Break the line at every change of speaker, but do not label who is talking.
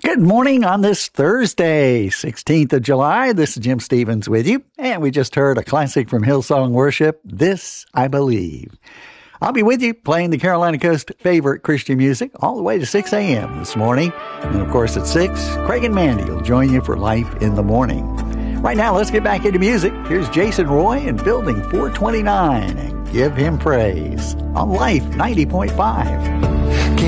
Good morning on this Thursday, 16th of July. This is Jim Stevens with you, and we just heard a classic from Hillsong Worship, This I Believe. I'll be with you playing the Carolina Coast favorite Christian music all the way to 6 a.m. this morning. And of course at 6, Craig and Mandy will join you for Life in the Morning. Right now, let's get back into music. Here's Jason Roy and Building 429 and Give Him Praise on Life 90.5.